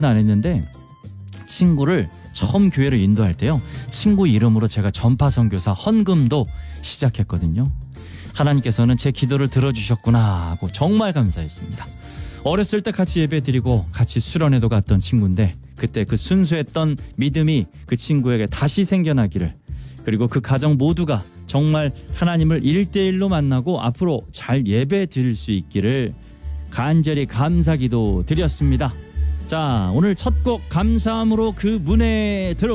안 했는데 친구를 처음 교회로 인도할 때요, 친구 이름으로 제가 전파 선교사 헌금도 시작했거든요. 하나님께서는 제 기도를 들어주셨구나 하고 정말 감사했습니다. 어렸을 때 같이 예배 드리고 같이 수련회도 갔던 친구인데 그때 그 순수했던 믿음이 그 친구에게 다시 생겨나기를, 그리고 그 가정 모두가 정말 하나님을 1대1로 만나고 앞으로 잘 예배 드릴 수 있기를 간절히 감사기도 드렸습니다. 자, 오늘 첫 곡 감사함으로 그 문에 들어